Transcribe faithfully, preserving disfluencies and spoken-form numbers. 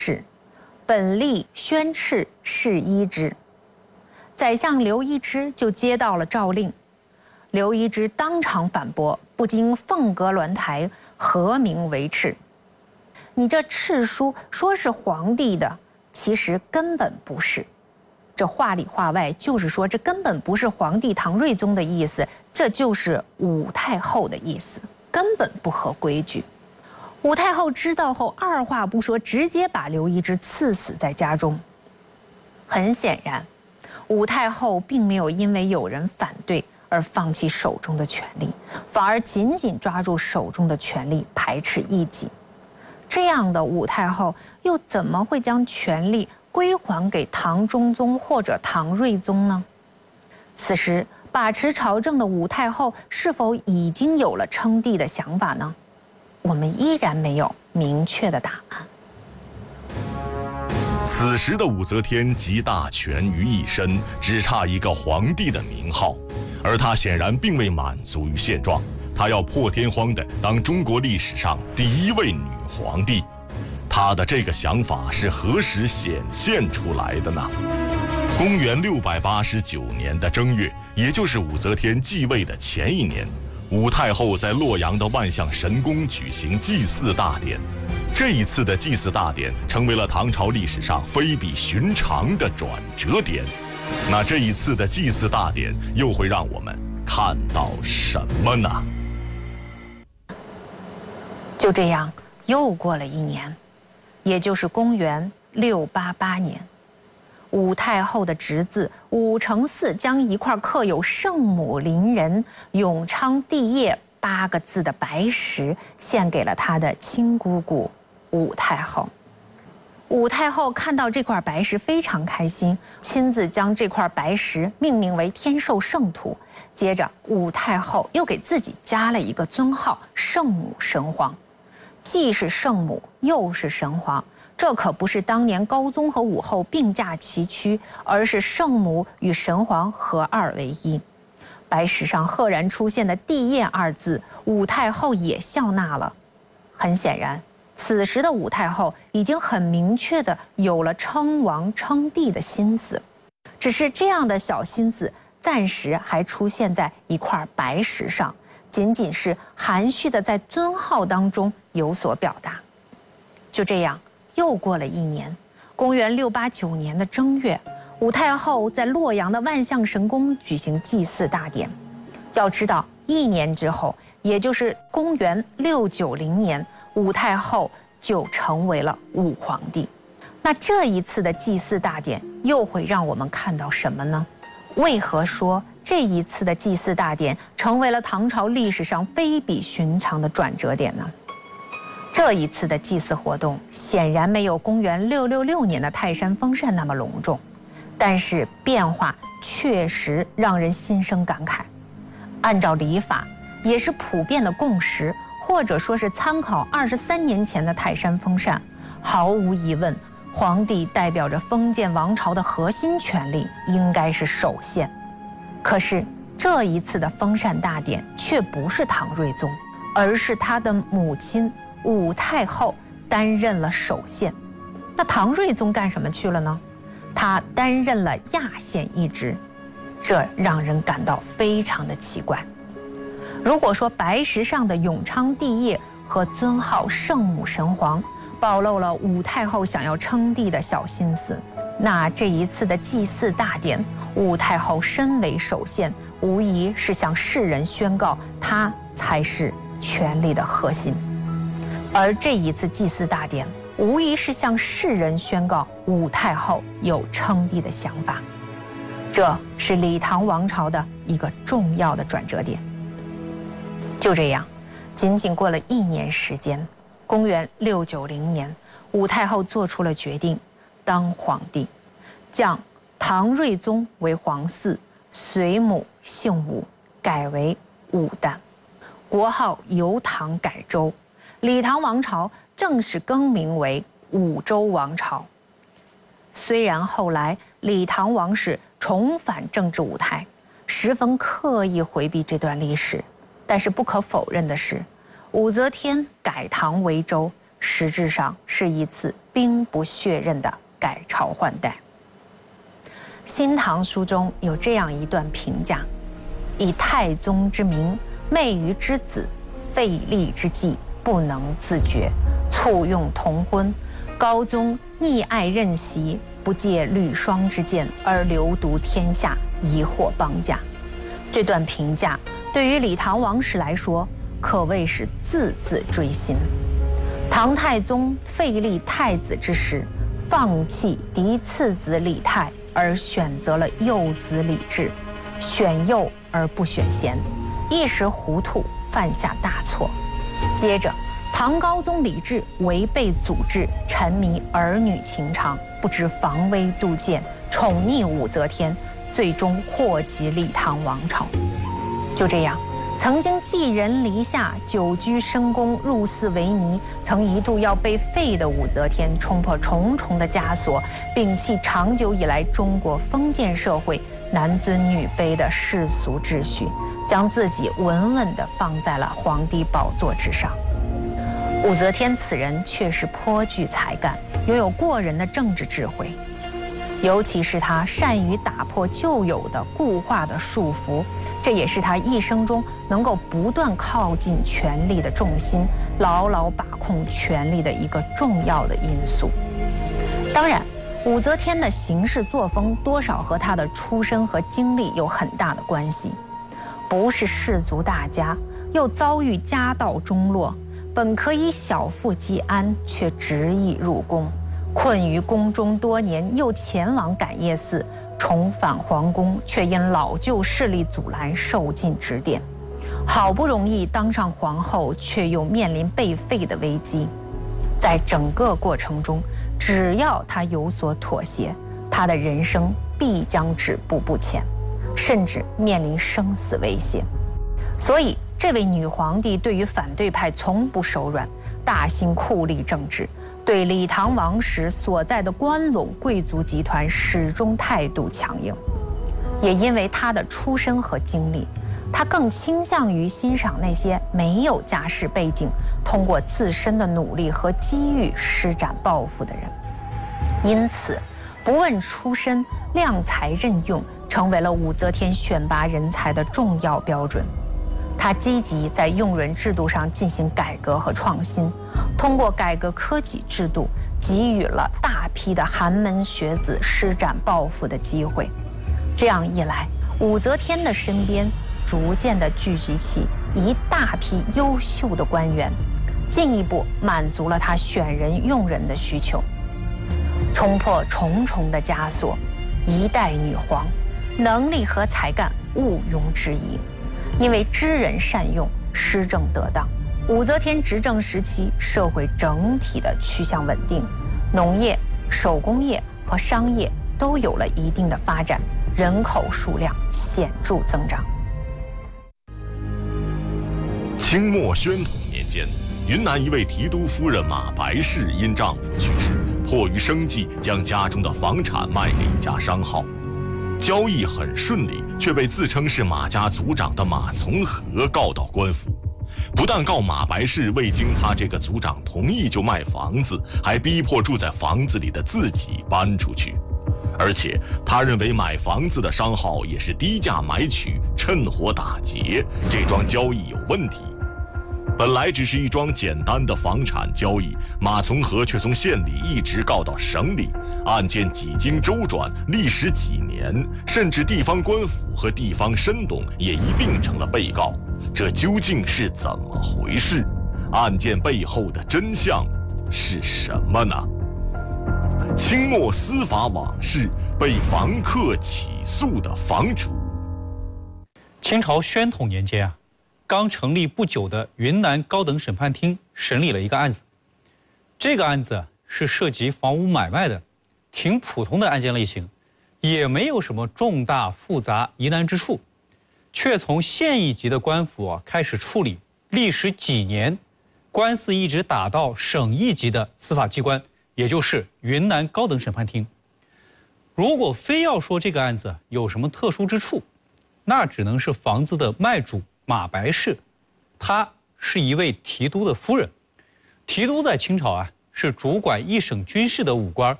是本立宣敕是一之。宰相刘一之就接到了诏令，刘一之当场反驳，不经凤阁鸾台，何名为敕？你这敕书说是皇帝的，其实根本不是。这话里话外就是说，这根本不是皇帝唐睿宗的意思，这就是武太后的意思，根本不合规矩。武太后知道后，二话不说，直接把刘一之赐死在家中。很显然，武太后并没有因为有人反对而放弃手中的权力，反而紧紧抓住手中的权力，排斥异己。这样的武太后又怎么会将权力归还给唐中宗或者唐睿宗呢？此时把持朝政的武太后是否已经有了称帝的想法呢？我们依然没有明确的答案。 此时的武则天集大权于一身，只差一个皇帝的名号，而她显然并未满足于现状，她要破天荒地当中国历史上第一位女皇帝。她的这个想法是何时显现出来的呢？公元六百八十九年的正月，也就是武则天继位的前一年，武太后在洛阳的万象神宫举行祭祀大典。这一次的祭祀大典成为了唐朝历史上非比寻常的转折点。那这一次的祭祀大典又会让我们看到什么呢？ 就这样，又过了一年，也就是公元六八八年，武太后的侄子武承嗣将一块刻有“圣母临人，永昌帝业”八个字的白石献给了他的亲姑姑武太后。武太后看到这块白石非常开心，亲自将这块白石命名为天寿圣土。接着，武太后又给自己加了一个尊号“圣母神皇”，既是圣母又是神皇。这可不是当年高宗和武后并驾齐驱，而是圣母与神皇合二为一。白石上赫然出现的“帝业”二字，武太后也笑纳了。很显然，此时的武太后已经很明确地有了称王称帝的心思，只是这样的小心思暂时还出现在一块白石上，仅仅是含蓄地在尊号当中有所表达。就这样，又过了一年，公元六八九年的正月，武太后在洛阳的万象神宫举行祭祀大典。要知道，一年之后，也就是公元六九零年，武太后就成为了武皇帝。那这一次的祭祀大典又会让我们看到什么呢？为何说这一次的祭祀大典成为了唐朝历史上非比寻常的转折点呢？这一次的祭祀活动显然没有公元六六六年的泰山封禅那么隆重，但是变化确实让人心生感慨。按照礼法，也是普遍的共识，或者说是参考二十三年前的泰山封禅，毫无疑问，皇帝代表着封建王朝的核心权力，应该是首现。可是这一次的封禅大典却不是唐睿宗，而是他的母亲武太后担任了首献。那唐睿宗干什么去了呢？他担任了亚献一职，这让人感到非常的奇怪。如果说白石上的永昌帝业和尊号圣母神皇暴露了武太后想要称帝的小心思，那这一次的祭祀大典，武太后身为首献，无疑是向世人宣告她才是权力的核心。而这一次祭祀大典，无疑是向世人宣告武太后有称帝的想法。这是李唐王朝的一个重要的转折点。就这样，仅仅过了一年时间，公元六九零年，武太后做出了决定，当皇帝，将唐睿宗为皇嗣，随母姓武，改为武旦，国号由唐改周，李唐王朝正式更名为武周王朝。虽然后来李唐王室重返政治舞台，十分刻意回避这段历史，但是不可否认的是，武则天改唐为周， 实质上是一次兵不血刃的改朝换代。《新唐书》中有这样一段评价：以太宗之名，媚于之子，废立之际，不能自决，簇拥同婚。高宗溺爱任袭，不借履霜之剑而流毒天下，疑惑邦家。这段评价对于李唐王室来说，可谓是字字锥心。唐太宗废立太子之时，放弃嫡次子李泰，而选择了幼子李治，选幼而不选贤，一时糊涂，犯下大错。接着，唐高宗李治违背祖制，沉迷儿女情长，不知防微杜渐，宠溺武则天，最终祸及李唐王朝。就这样，曾经寄人篱下、久居深宫、入寺为尼，曾一度要被废的武则天，冲破重重的枷锁，摒弃长久以来中国封建社会男尊女卑的世俗秩序，将自己稳稳地放在了皇帝宝座之上。武则天此人确实颇具才干，拥有过人的政治智慧，尤其是她善于打破旧有的固化的束缚，这也是她一生中能够不断靠近权力的重心，牢牢把控权力的一个重要的因素。当然，武则天的行事作风多少和她的出身和经历有很大的关系。不是士族大家，又遭遇家道中落，本可以小富即安，却执意入宫，困于宫中多年，又前往感业寺，重返皇宫，却因老旧势力阻拦，受尽指点。好不容易当上皇后，却又面临被废的危机。在整个过程中，只要她有所妥协，她的人生必将止步不前，甚至面临生死威胁。所以，这位女皇帝对于反对派从不手软，大兴酷吏政治，对李唐王室所在的关陇贵族集团始终态度强硬。也因为她的出身和经历，她更倾向于欣赏那些没有家世背景，通过自身的努力和机遇施展抱负的人。因此，不问出身，量才任用成为了武则天选拔人才的重要标准。他积极在用人制度上进行改革和创新，通过改革科举制度，给予了大批的寒门学子施展抱负的机会。这样一来，武则天的身边逐渐地聚集起一大批优秀的官员，进一步满足了她选人用人的需求，冲破重重的枷锁。一代女皇，能力和才干毋庸置疑。因为知人善用，施政得当，武则天执政时期，社会整体的趋向稳定，农业、手工业和商业都有了一定的发展，人口数量显著增长。 清末宣统年间，云南一位提督夫人马白氏因丈夫去世，迫于生计，将家中的房产卖给一家商号。交易很顺利，却被自称是马家族长的马从和告到官府。不但告马白氏未经他这个族长同意就卖房子，还逼迫住在房子里的自己搬出去。而且他认为买房子的商号也是低价买取，趁火打劫，这桩交易有问题。本来只是一桩简单的房产交易，马从和却从县里一直告到省里，案件几经周转，历时几年，甚至地方官府和地方绅董也一并成了被告。这究竟是怎么回事？案件背后的真相是什么呢？清末司法往事，被房客起诉的房主。 清朝宣统年间啊，刚成立不久的云南高等审判厅审理了一个案子。这个案子是涉及房屋买卖的，挺普通的案件类型，也没有什么重大复杂疑难之处，却从县一级的官府啊开始处理，历时几年，官司一直打到省一级的司法机关，也就是云南高等审判厅。如果非要说这个案子有什么特殊之处，那只能是房子的卖主马白氏，她是一位提督的夫人， 提督在清朝啊是主管一省军事的武官，